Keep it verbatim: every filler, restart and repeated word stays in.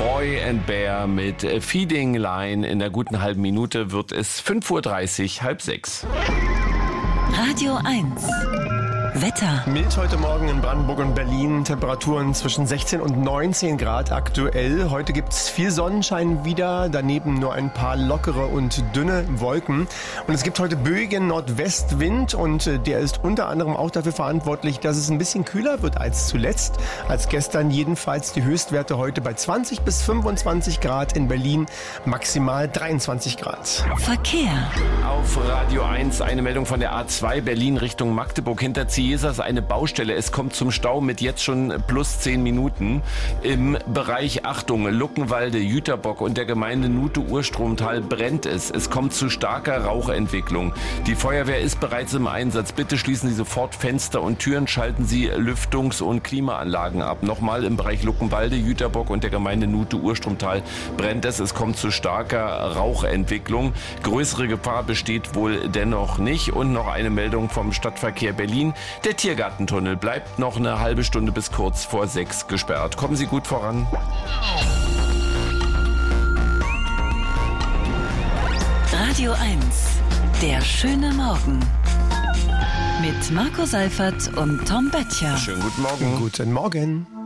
Boy and Bear mit Feeding Line. In der guten halben Minute wird es fünf Uhr dreißig, halb sechs. Radio eins. Wetter. Mild heute Morgen in Brandenburg und Berlin. Temperaturen zwischen sechzehn und neunzehn Grad aktuell. Heute gibt es viel Sonnenschein wieder. Daneben nur ein paar lockere und dünne Wolken. Und es gibt heute böigen Nordwestwind. Und der ist unter anderem auch dafür verantwortlich, dass es ein bisschen kühler wird als zuletzt. Als gestern jedenfalls die Höchstwerte heute bei zwanzig bis fünfundzwanzig Grad. In Berlin maximal dreiundzwanzig Grad. Verkehr. Auf Radio eins eine Meldung von der A zwei Berlin Richtung Magdeburg hinter Ziesas, eine Baustelle. Es kommt zum Stau mit jetzt schon plus zehn Minuten. Im Bereich, Achtung, Luckenwalde, Jüterbock und der Gemeinde Nute-Urstromtal brennt es. Es kommt zu starker Rauchentwicklung. Die Feuerwehr ist bereits im Einsatz. Bitte schließen Sie sofort Fenster und Türen, schalten Sie Lüftungs- und Klimaanlagen ab. Nochmal im Bereich Luckenwalde, Jüterbock und der Gemeinde Nute-Urstromtal brennt es. Es kommt zu starker Rauchentwicklung. Größere Gefahr besteht wohl dennoch nicht. Und noch eine Meldung vom Stadtverkehr Berlin. Der Tiergartentunnel bleibt noch eine halbe Stunde bis kurz vor sechs gesperrt. Kommen Sie gut voran. Radio eins. Der schöne Morgen. Mit Marco Seifert und Tom Böttcher. Schönen guten Morgen. Guten Morgen.